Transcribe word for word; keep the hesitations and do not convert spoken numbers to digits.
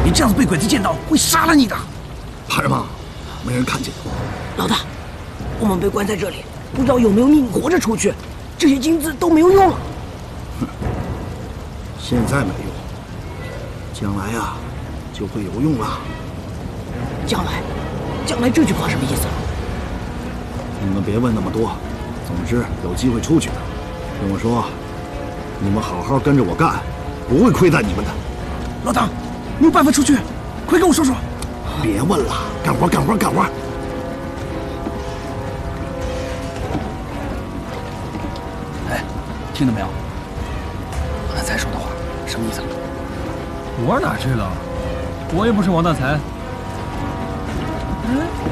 你这样子被鬼子见到，会杀了你的。 怕什么？没人看见。 老大，我们被关在这里，不知道有没有命活着出去，这些金子都没有用了。 哼，现在没用，将来呀，就会有用了。 将来，将来这句话什么意思？ 你们别问那么多，总之有机会出去的，跟我说，你们好好跟着我干，不会亏待你们的。 老大，你有办法出去，快跟我说说。 别问了，干活干活干活。 哎，听到没有？王大才说的话什么意思？ 我哪去了？我又不是王大才。 嗯。